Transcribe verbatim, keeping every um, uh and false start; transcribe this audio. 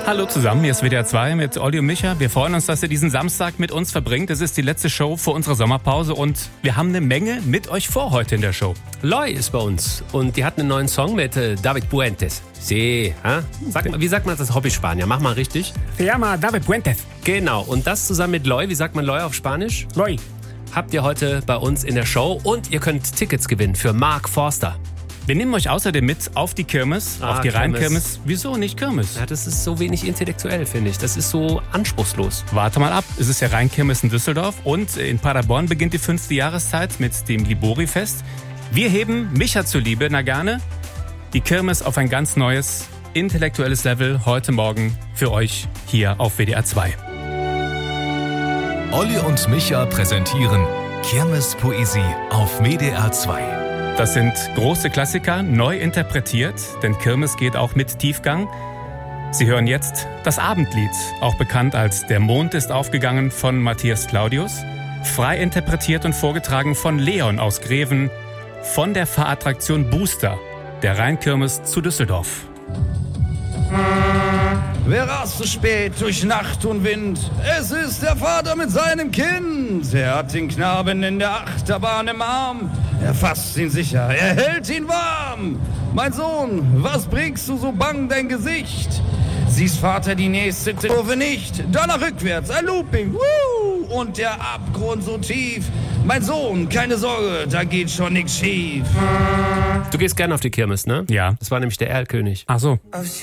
Hallo zusammen, hier ist W D R zwei mit Olli und Micha. Wir freuen uns, dass ihr diesen Samstag mit uns verbringt. Es ist die letzte Show vor unserer Sommerpause und wir haben eine Menge mit euch vor heute in der Show. Loy ist bei uns und die hat einen neuen Song mit äh, David Puentes. Sí, ha? Sag mal, wie sagt man das Hobby-Spanier? Mach mal richtig. Se llama David Puentes. Genau, und das zusammen mit Loy. Wie sagt man Loy auf Spanisch? Loy. Habt ihr heute bei uns in der Show und ihr könnt Tickets gewinnen für Mark Forster. Wir nehmen euch außerdem mit auf die Kirmes, Ah, auf die Kirmes. Rheinkirmes. Wieso nicht Kirmes? Ja, das ist so wenig intellektuell, finde ich. Das ist so anspruchslos. Warte mal ab, es ist ja Rheinkirmes in Düsseldorf und in Paderborn beginnt die fünfte Jahreszeit mit dem Libori-Fest. Wir heben, Micha zuliebe, na gerne, die Kirmes auf ein ganz neues, intellektuelles Level heute Morgen für euch hier auf W D R zwei. Olli und Micha präsentieren Kirmespoesie auf W D R zwei. Das sind große Klassiker, neu interpretiert, denn Kirmes geht auch mit Tiefgang. Sie hören jetzt das Abendlied, auch bekannt als Der Mond ist aufgegangen von Matthias Claudius, frei interpretiert und vorgetragen von Leon aus Greven, von der Fahrattraktion Booster, der Rheinkirmes zu Düsseldorf. Wer rast so spät durch Nacht und Wind? Es ist der Vater mit seinem Kind. Er hat den Knaben in der Achterbahn im Arm. Er fasst ihn sicher, er hält ihn warm. Mein Sohn, was bringst du so bang dein Gesicht? Siehst Vater die nächste Kurve nicht? Danach rückwärts, ein Looping, woo! Und der Abgrund so tief. Mein Sohn, keine Sorge, da geht schon nix schief. Du gehst gerne auf die Kirmes, ne? Ja. Das war nämlich der Erlkönig. Ach so.